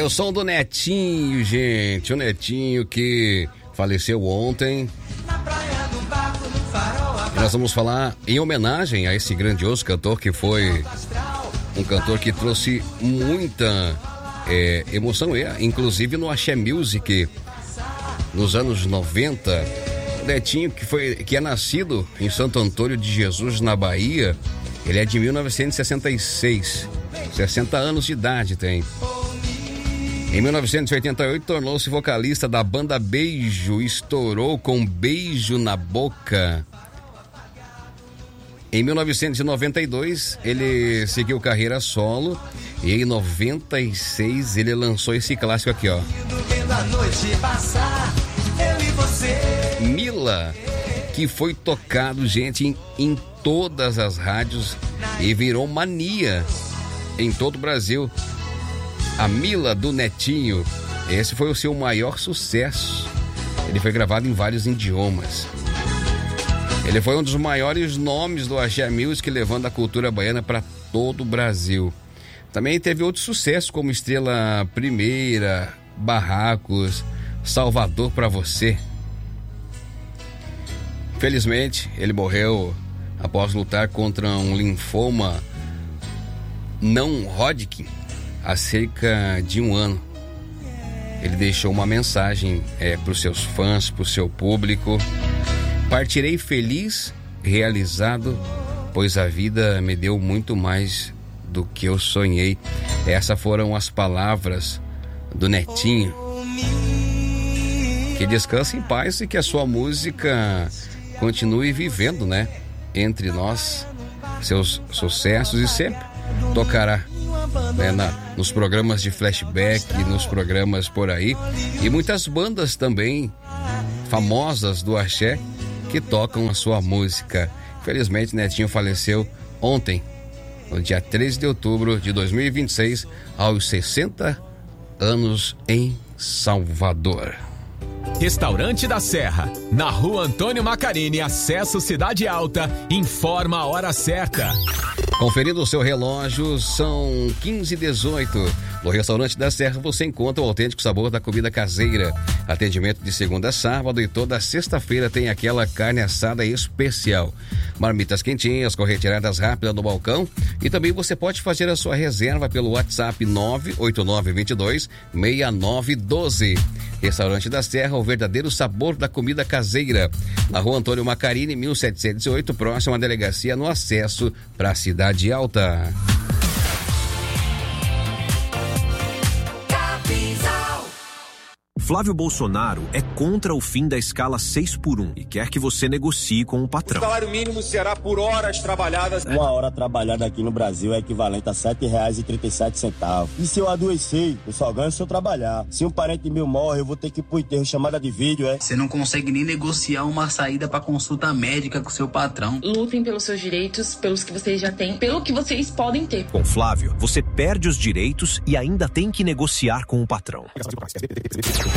o som do Netinho, gente. O Netinho que faleceu ontem. E nós vamos falar em homenagem a esse grandioso cantor que foi um cantor que trouxe muita emoção, inclusive no Axé Music nos anos 90. O Netinho, que é nascido em Santo Antônio de Jesus, na Bahia, ele é de 1966, 60 anos de idade tem. Em 1988 tornou-se vocalista da banda Beijo, estourou com Beijo na Boca. Em 1992 ele seguiu carreira solo e em 96 ele lançou esse clássico aqui, ó. Mila, que foi tocado, gente, em todas as rádios e virou mania em todo o Brasil. A Mila do Netinho, esse foi o seu maior sucesso. Ele foi gravado em vários idiomas. Ele foi um dos maiores nomes do Axé Music, levando a cultura baiana para todo o Brasil. Também teve outros sucessos como Estrela Primeira, Barracos, Salvador pra Você. Felizmente, ele morreu após lutar contra um linfoma não Hodgkin há cerca de um ano. Ele deixou uma mensagem para os seus fãs, para o seu público. Partirei feliz, realizado, pois a vida me deu muito mais do que eu sonhei. Essas foram as palavras do Netinho. Que descanse em paz e que a sua música continue vivendo, né? Entre nós, seus sucessos, e sempre tocará, né, nos programas de flashback, nos programas por aí. E muitas bandas também famosas do axé que tocam a sua música. Infelizmente, Netinho faleceu ontem, no dia 13 de outubro de 2026, aos 60 anos em Salvador. Restaurante da Serra, na Rua Antônio Macarini, acesso Cidade Alta, informa a hora certa. Conferindo o seu relógio, são 15h18. No Restaurante da Serra você encontra o autêntico sabor da comida caseira. Atendimento de segunda a sábado e toda sexta-feira tem aquela carne assada especial. Marmitas quentinhas com retiradas rápidas no balcão. E também você pode fazer a sua reserva pelo WhatsApp 98922-6912. Restaurante da Serra, o verdadeiro sabor da comida caseira. Na Rua Antônio Macarini, 1708, próximo à delegacia, no acesso para a Cidade Alta. Flávio Bolsonaro é contra o fim da escala 6x1 e quer que você negocie com o patrão. O salário mínimo será por horas trabalhadas. Uma hora trabalhada aqui no Brasil é equivalente a R$7,37. E se eu adoecer, eu só ganho se eu trabalhar. Se um parente meu morre, eu vou ter que ir pro enterro, chamada de vídeo, Você não consegue nem negociar uma saída pra consulta médica com seu patrão. Lutem pelos seus direitos, pelos que vocês já têm, pelo que vocês podem ter. Com Flávio, você perde os direitos e ainda tem que negociar com o patrão.